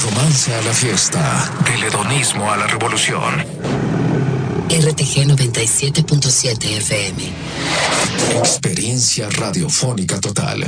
romance a la fiesta, del hedonismo a la revolución. RTG 97.7 FM. Experiencia radiofónica total.